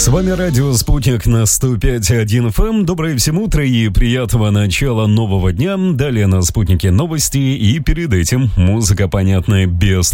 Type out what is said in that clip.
С вами радио «Спутник» на 105.1 FM. Доброе всем утро и приятного начала нового дня. Далее на «Спутнике» новости и перед этим музыка, понятная без